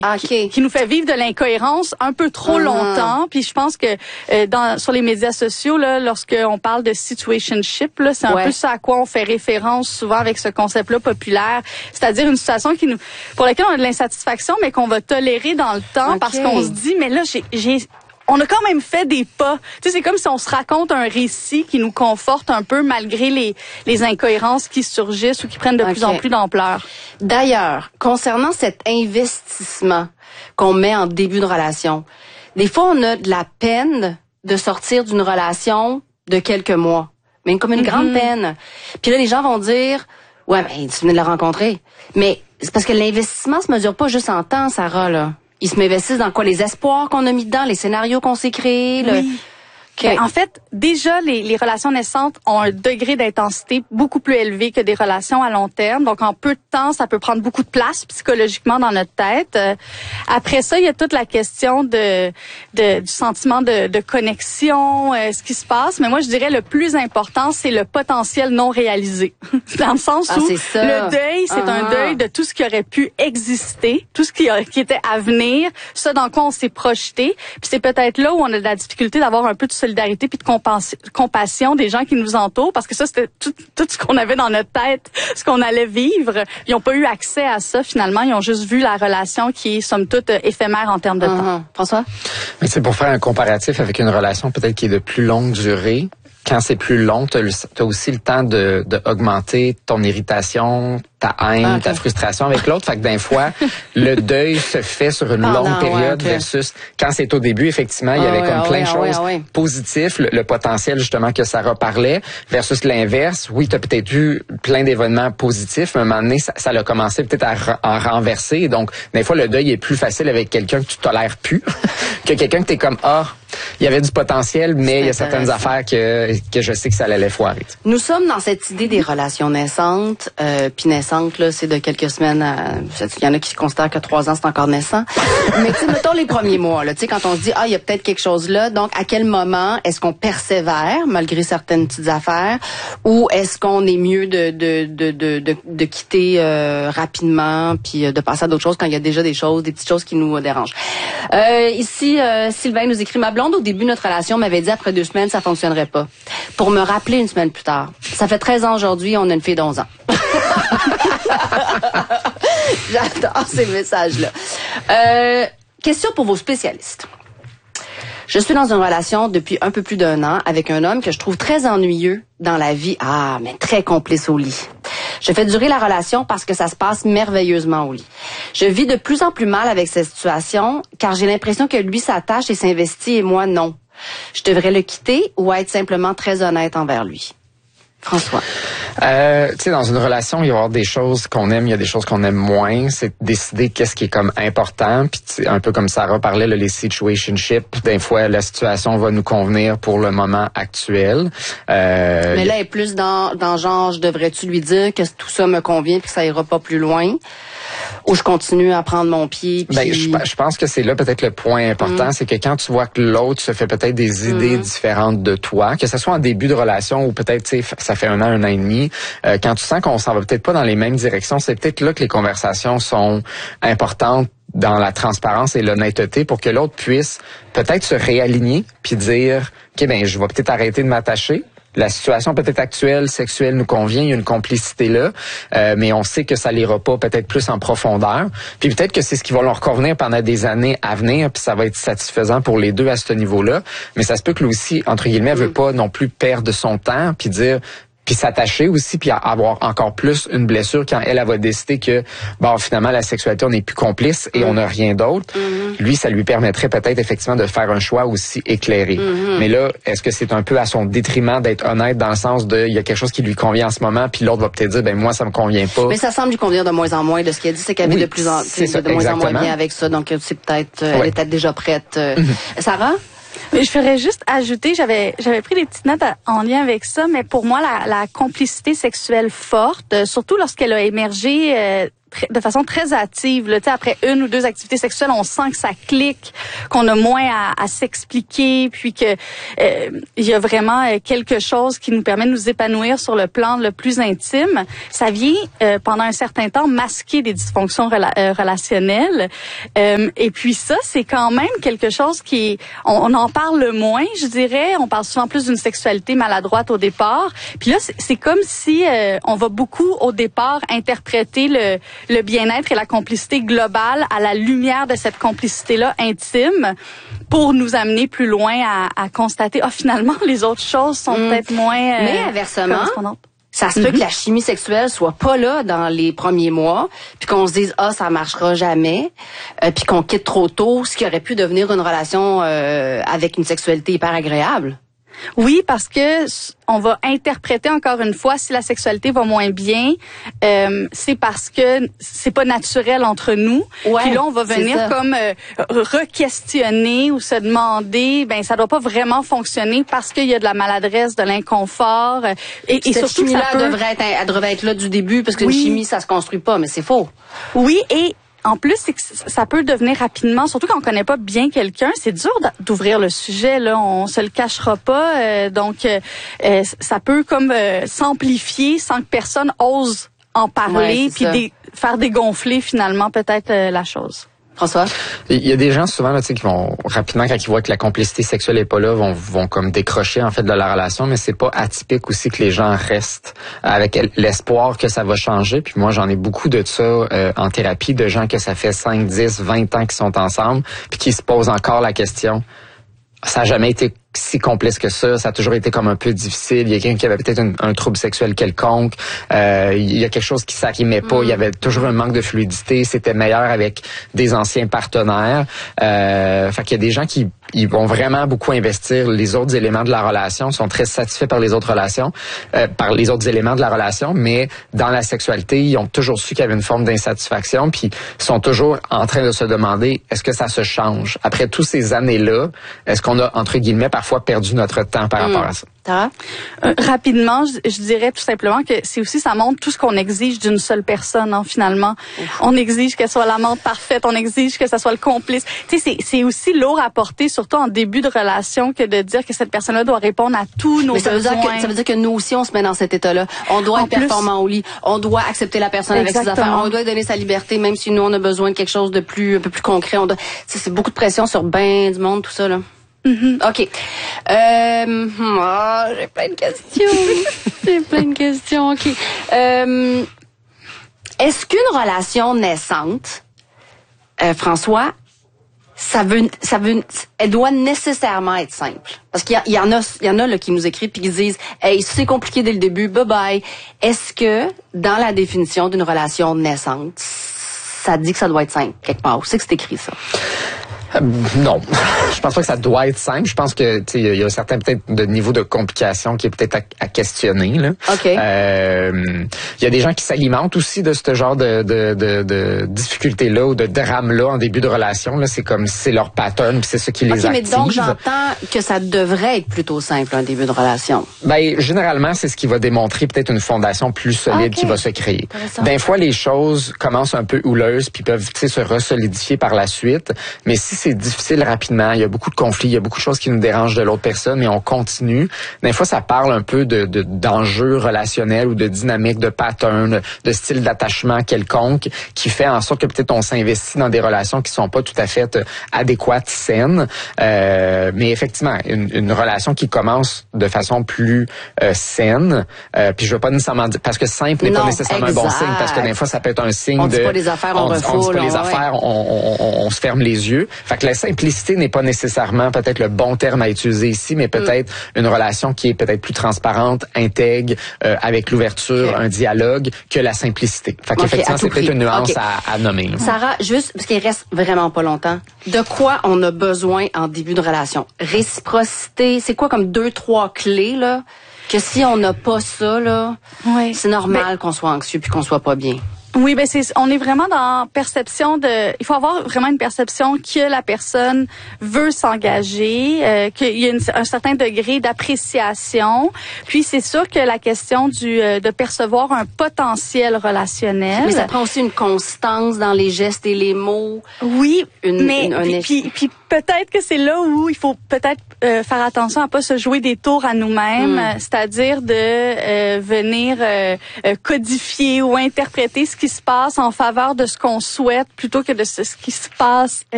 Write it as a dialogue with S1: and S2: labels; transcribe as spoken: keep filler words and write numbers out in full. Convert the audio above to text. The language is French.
S1: okay.
S2: qui, qui nous fait vivre de l'incohérence un peu trop uh-huh. longtemps. Puis je pense que euh, dans sur les médias sociaux, là, lorsqu'on parle de situationship, là, c'est un
S1: ouais.
S2: peu ça à quoi on fait référence souvent avec ce concept-là populaire, c'est-à-dire une situation qui nous, pour laquelle on a de l'insatisfaction, mais qu'on va tolérer dans le temps okay. parce qu'on se dit, mais là, j'ai, j'ai on a quand même fait des pas. Tu sais, c'est comme si on se raconte un récit qui nous conforte un peu malgré les, les incohérences qui surgissent ou qui prennent de okay. plus en plus d'ampleur.
S1: D'ailleurs, concernant cet investissement qu'on met en début de relation, des fois, on a de la peine de sortir d'une relation de quelques mois. Mais comme une mm-hmm. grande peine. Puis là, les gens vont dire, ouais, mais tu venais de la rencontrer. Mais c'est parce que l'investissement se mesure pas juste en temps, Sarah, là. Ils se m'investissent dans quoi? Les espoirs qu'on a mis dedans, les scénarios qu'on s'est créés. Le...
S2: Oui. Okay. En fait, déjà, les, les relations naissantes ont un degré d'intensité beaucoup plus élevé que des relations à long terme. Donc, en peu de temps, ça peut prendre beaucoup de place psychologiquement dans notre tête. Euh, après ça, il y a toute la question de, de du sentiment de, de connexion, euh, ce qui se passe. Mais moi, je dirais le plus important, c'est le potentiel non réalisé. Dans le sens
S1: ah,
S2: où
S1: le
S2: deuil, c'est
S1: uh-huh.
S2: un deuil de tout ce qui aurait pu exister, tout ce qui, a, qui était à venir, ce dans quoi on s'est projeté. Puis c'est peut-être là où on a de la difficulté d'avoir un peu de solidarité puis de compassion, compassion des gens qui nous entourent, parce que ça, c'était tout, tout ce qu'on avait dans notre tête, ce qu'on allait vivre. Ils n'ont pas eu accès à ça, finalement. Ils ont juste vu la relation qui est, somme toute, éphémère en termes de uh-huh. temps.
S1: François?
S3: Mais c'est pour faire un comparatif avec une relation peut-être qui est de plus longue durée. Quand c'est plus long, tu as aussi le temps de, de augmenter ton irritation, ta haine, ah, okay. ta frustration avec l'autre. Fait que d'un fois, le deuil se fait sur une
S1: Pendant,
S3: longue période
S1: ouais, okay.
S3: versus quand c'est au début, effectivement, il y avait
S1: ah,
S3: comme
S1: ouais,
S3: plein
S1: ouais,
S3: de choses
S1: ouais, ouais.
S3: positives, le, le potentiel justement que Sarah parlait, versus l'inverse. Oui, tu as peut-être eu plein d'événements positifs, mais à un moment donné, ça, ça a commencé peut-être à en renverser. Donc, des fois, le deuil est plus facile avec quelqu'un que tu tolères plus que quelqu'un que tu es comme, ah, il y avait du potentiel, mais il y a certaines affaires que, que je sais que ça allait foirer.
S1: Nous sommes dans cette idée des relations naissantes. Euh, puis naissantes, là, c'est de quelques semaines à... Il y en a qui considèrent que trois ans, c'est encore naissant. Mais tu sais, mettons les premiers mois, là, tu sais, quand on se dit, ah, il y a peut-être quelque chose là. Donc, à quel moment est-ce qu'on persévère, malgré certaines petites affaires, ou est-ce qu'on est mieux de de de de de, de quitter euh, rapidement, puis de passer à d'autres choses quand il y a déjà des choses, des petites choses qui nous dérangent. Euh, ici, euh, Sylvain nous écrit, ma blonde, au début de notre relation, m'avait dit après deux semaines, ça fonctionnerait pas. Pour me rappeler une semaine plus tard. Ça fait treize ans aujourd'hui, on a une fille d'onze ans. J'adore ces messages-là. Euh, question pour vos spécialistes. Je suis dans une relation depuis un peu plus d'un an avec un homme que je trouve très ennuyeux dans la vie. Ah, mais très complice au lit. Je fais durer la relation parce que ça se passe merveilleusement au lit. Je vis de plus en plus mal avec cette situation car j'ai l'impression que lui s'attache et s'investit et moi non. Je devrais le quitter ou être simplement très honnête envers lui. François.
S3: Euh, tu sais, dans une relation, il va y avoir des choses qu'on aime, il y a des choses qu'on aime moins. C'est décider qu'est-ce qui est comme important. Puis un peu comme Sarah parlait, là, les situationships, des fois, la situation va nous convenir pour le moment actuel. Euh,
S1: Mais là, elle est plus dans, dans genre, je devrais-tu lui dire que tout ça me convient puis que ça ira pas plus loin? Ou je continue à prendre mon pied? Puis...
S3: Ben, je, je pense que c'est là peut-être le point important, mmh. c'est que quand tu vois que l'autre se fait peut-être des idées mmh. différentes de toi, que ce soit en début de relation ou peut-être, tu sais, ça fait un an, un an et demi, euh, quand tu sens qu'on s'en va peut-être pas dans les mêmes directions, c'est peut-être là que les conversations sont importantes dans la transparence et l'honnêteté pour que l'autre puisse peut-être se réaligner puis dire, OK, ben, je vais peut-être arrêter de m'attacher. La situation peut-être actuelle, sexuelle nous convient, il y a une complicité là, euh, mais on sait que ça l'ira pas peut-être plus en profondeur. Puis peut-être que c'est ce qui va leur convenir pendant des années à venir, puis ça va être satisfaisant pour les deux à ce niveau-là. Mais ça se peut que lui aussi, entre guillemets, elle veut pas non plus perdre son temps, puis dire... puis s'attacher aussi, puis avoir encore plus une blessure quand elle, elle va décider que, bon, finalement, la sexualité, on n'est plus complice et mm. on n'a rien d'autre. Mm-hmm. Lui, ça lui permettrait peut-être effectivement de faire un choix aussi éclairé. Mm-hmm. Mais là, est-ce que c'est un peu à son détriment d'être honnête dans le sens de, il y a quelque chose qui lui convient en ce moment, puis l'autre va peut-être dire, ben moi, ça me convient pas.
S1: Mais ça semble lui convenir de moins en moins. De ce qu'elle dit, c'est qu'elle vit
S3: oui,
S1: de plus en
S3: ça,
S1: de moins exactement. en moins bien avec ça. Donc, c'est peut-être, euh,
S3: ouais.
S1: elle est peut-être déjà prête. Euh, mm-hmm. Sarah?
S2: Mais je ferais juste ajouter, j'avais j'avais pris des petites notes à, en lien avec ça, mais pour moi, la, la complicité sexuelle forte, euh, surtout lorsqu'elle a émergé euh, très, de façon très hâtive. Là, après une ou deux activités sexuelles, on sent que ça clique, qu'on a moins à, à s'expliquer, puis que euh, il y a vraiment quelque chose qui nous permet de nous épanouir sur le plan le plus intime. Ça vient euh, pendant un certain temps masquer des dysfonctions rela- euh, relationnelles. Euh, et puis ça, c'est quand même quelque chose qui, on, on en parle moins, je dirais. On parle souvent plus d'une sexualité maladroite au départ. Puis là, c'est, c'est comme si euh, on va beaucoup au départ interpréter le, le bien-être et la complicité globale à la lumière de cette complicité-là intime pour nous amener plus loin à, à constater, ah, oh, finalement, les autres choses sont mmh. peut-être moins euh,
S1: Mais inversement, ça se
S2: mm-hmm.
S1: peut que la chimie sexuelle soit pas là dans les premiers mois, puis qu'on se dise, ah, ça marchera jamais, euh, puis qu'on quitte trop tôt, ce qui aurait pu devenir une relation euh, avec une sexualité hyper agréable.
S2: Oui, parce que on va interpréter encore une fois si la sexualité va moins bien, euh, c'est parce que c'est pas naturel entre nous.
S1: Ouais,
S2: puis là, on va venir comme euh, re-questionner ou se demander, ben ça doit pas vraiment fonctionner parce qu'il y a de la maladresse, de l'inconfort. Et, et
S1: Cette
S2: surtout,
S1: chimie-là,
S2: ça peut...
S1: elle devrait être, elle devrait être là du début parce qu'une
S2: oui.
S1: chimie, ça se construit pas, mais c'est faux.
S2: Oui, et en plus, c'est que ça peut devenir rapidement, surtout quand on connaît pas bien quelqu'un, c'est dur d'ouvrir le sujet, là, on se le cachera pas, euh, donc euh, ça peut comme euh, s'amplifier sans que personne ose en parler,
S1: ouais,
S2: puis dé- faire dégonfler finalement peut-être euh, la chose.
S1: François?
S3: Il y a des gens souvent là, tu sais, qui vont rapidement quand ils voient que la complicité sexuelle est pas là, vont vont comme décrocher en fait de la relation, mais c'est pas atypique aussi que les gens restent avec l'espoir que ça va changer. Puis moi, j'en ai beaucoup de ça euh, en thérapie, de gens que ça fait cinq, dix, vingt ans qu'ils sont ensemble, puis qui se posent encore la question. Ça a jamais été si complice que ça, ça a toujours été comme un peu difficile. Il y a quelqu'un qui avait peut-être un, un trouble sexuel quelconque, euh, il y a quelque chose qui s'arrimait pas, mm. il y avait toujours un manque de fluidité, c'était meilleur avec des anciens partenaires. Euh, fait qu'il y a des gens qui ils vont vraiment beaucoup investir les autres éléments de la relation, sont très satisfaits par les autres relations, euh, par les autres éléments de la relation, mais dans la sexualité, ils ont toujours su qu'il y avait une forme d'insatisfaction, puis ils sont toujours en train de se demander, est-ce que ça se change? Après toutes ces années-là, est-ce qu'on a, entre guillemets, parfois perdu notre temps par rapport
S1: mmh.
S3: à ça?
S1: Tara?
S2: Euh, rapidement, je, je dirais tout simplement que c'est aussi, ça montre tout ce qu'on exige d'une seule personne, hein, finalement. Ouf. On exige qu'elle soit l'amante parfaite, on exige que ça soit le complice. Tu sais, c'est, c'est aussi lourd à porter, surtout en début de relation, que de dire que cette personne-là doit répondre à tous nos
S1: Mais ça
S2: besoins.
S1: Veut dire que, ça veut dire que nous aussi, on se met dans cet état-là. On doit
S2: en
S1: être plus, performant au lit. On doit accepter la personne Exactement. Avec ses affaires. On doit donner sa liberté, même si nous, on a besoin de quelque chose de plus, un peu plus concret. On doit, c'est beaucoup de pression sur ben du monde, tout ça, là. Mm-hmm. OK. Euh, oh, j'ai plein de questions. j'ai plein de questions. OK. Euh, est-ce qu'une relation naissante, euh, François, ça veut, ça veut, elle doit nécessairement être simple? Parce qu'il y, a, il y en a, il y en a là qui nous écrivent puis qui disent, hey, c'est compliqué dès le début, bye bye. Est-ce que dans la définition d'une relation naissante, ça dit que ça doit être simple quelque part? Où c'est que c'est écrit ça?
S3: Euh, non, je pense pas que ça doit être simple. Je pense que tu sais, il y a un certain peut-être de niveau de complication qui est peut-être à, à questionner. Là.
S1: Ok.
S3: Euh, il y a des gens qui s'alimentent aussi de ce genre de, de, de, de difficultés-là ou de drames-là en début de relation. Là, c'est comme c'est leur pattern, puis c'est ce qui les
S1: okay,
S3: active.
S1: Mais donc j'entends que ça devrait être plutôt simple un début de relation.
S3: Ben généralement c'est ce qui va démontrer peut-être une fondation plus solide okay. qui va se créer. Des fois les choses commencent un peu houleuses puis peuvent tu sais se resolidifier par la suite, mais si c'est difficile rapidement, il y a beaucoup de conflits, il y a beaucoup de choses qui nous dérangent de l'autre personne, mais on continue. Des fois, ça parle un peu de, de d'enjeux relationnels ou de dynamique, de pattern, de style d'attachement quelconque qui fait en sorte que peut-être on s'investit dans des relations qui sont pas tout à fait adéquates, saines. Euh, mais effectivement, une, une relation qui commence de façon plus euh, saine, euh, puis je veux pas nécessairement dire, parce que simple n'est
S1: non,
S3: pas nécessairement
S1: exact.
S3: Un bon signe, parce que des fois, ça peut être un signe
S1: on
S3: de...
S1: On dit pas les affaires, on, on refoule.
S3: On dit pas les
S1: ouais.
S3: affaires, on, on, on, on se ferme les yeux. Fait que la simplicité n'est pas nécessairement peut-être le bon terme à utiliser ici, mais peut-être mm. une relation qui est peut-être plus transparente, intègre, euh, avec l'ouverture, okay. un dialogue, que la simplicité. Fait qu'effectivement, okay, c'est peut-être une nuance okay. à, à nommer. Là.
S1: Sarah, juste, parce qu'il reste vraiment pas longtemps, de quoi on a besoin en début de relation? Réciprocité, c'est quoi comme deux, trois clés, là? Que si on n'a pas ça, là,
S2: oui.
S1: c'est normal mais, qu'on soit anxieux puis qu'on soit pas bien.
S2: Oui, ben c'est, on est vraiment dans perception de, il faut avoir vraiment une perception que la personne veut s'engager, euh, qu'il y a une, un certain degré d'appréciation. Puis c'est sûr que la question du euh, de percevoir un potentiel relationnel.
S1: Mais ça prend aussi une constance dans les gestes et les mots.
S2: Oui,
S1: une,
S2: mais
S1: une,
S2: puis,
S1: une...
S2: puis, puis peut-être que c'est là où il faut peut-être euh, faire attention à pas se jouer des tours à nous-mêmes,
S1: Mm.
S2: c'est-à-dire de euh, venir euh, euh, codifier ou interpréter ce qui se passe en faveur de ce qu'on souhaite plutôt que de ce, ce qui se passe